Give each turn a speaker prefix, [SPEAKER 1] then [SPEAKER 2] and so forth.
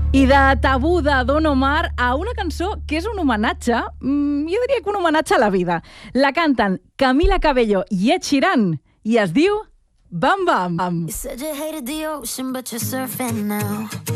[SPEAKER 1] I de Tabú de Don Omar a una cançó que és un homenatge, jo diria que un homenatge a la vida. La canten Camila Cabello i Ed Sheeran i es diu Bam Bam.
[SPEAKER 2] You said you hated the ocean, but you're surfing now.